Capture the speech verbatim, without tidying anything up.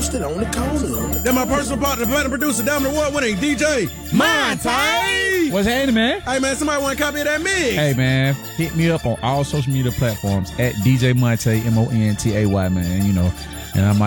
Roasted on the corner. Then my personal partner, the platinum producer, Diamond Award winning D J Monty. What's happening, man? Hey, man, somebody want a copy of that mix? Hey, man, hit me up on all social media platforms at D J Monty, M O N T A Y, man, you know. And I might